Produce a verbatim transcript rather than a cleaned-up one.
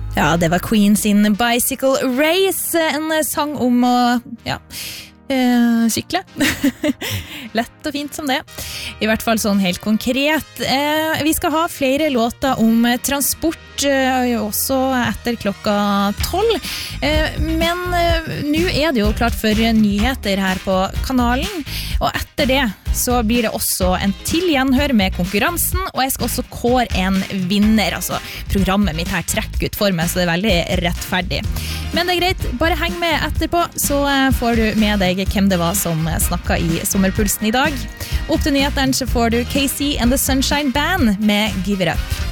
Ja, det var Queen sin Bicycle Race, en sang om å, ja, eh, sykle. Lett og fint som det. I hvert fall sånn helt konkret. Eh, vi skal ha flere låter om transport, eh, også etter klokka tolv. Eh, men eh, nå er det jo klart for nyheter her på kanalen, og etter det så blir det også en til gjenhør med konkurransen, og jeg skal også kåre en vinner. Altså, programmet mitt her trekker ut for meg, så det er veldig rettferdig. Men det er greit, bare heng med etterpå, så får du med deg hvem det var som snakket i Sommerpulsen i dag. Opp til nyhetene så får du K C and the Sunshine Band med Give It Up.